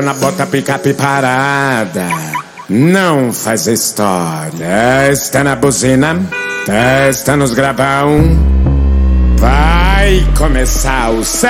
Na bota picape parada, não faz história. Testa na buzina, testa nos gravão. Vai começar o